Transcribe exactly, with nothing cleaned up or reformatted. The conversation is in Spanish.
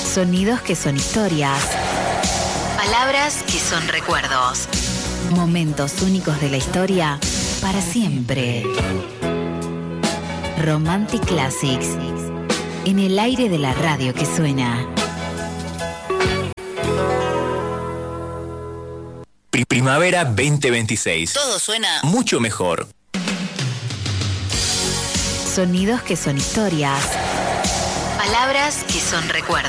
Sonidos que son historias. Palabras que son recuerdos. Momentos únicos de la historia para siempre. Romantic Classics. En el aire de la radio que suena. Primavera veinte veintiséis. Todo suena mucho mejor. Sonidos que son historias. Palabras que son recuerdos.